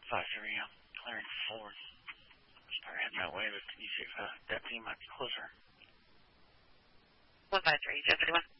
5-3, I'm clearing 4th. Start heading that way, but you see if a deputy might be closer. 153, Jeff 51.